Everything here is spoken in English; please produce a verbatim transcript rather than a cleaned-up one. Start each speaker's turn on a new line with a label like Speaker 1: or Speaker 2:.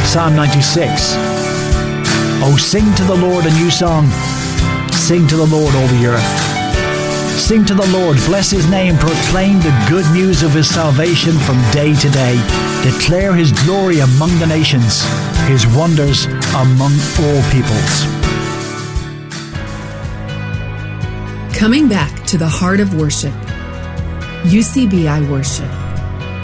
Speaker 1: Psalm ninety-six. Oh, sing to the Lord a new song. Sing to the Lord, all the earth. Sing to the Lord, bless his name, proclaim the good news of his salvation from day to day. Declare his glory among the nations, his wonders among all peoples.
Speaker 2: Coming back to the heart of worship. U C B I Worship.